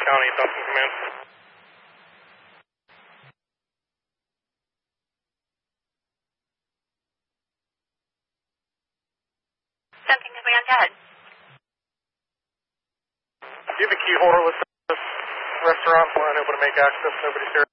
County, Dustin Command. Dustin Command, go ahead. Do you have a key holder with this restaurant? We're unable to make access. Nobody's here.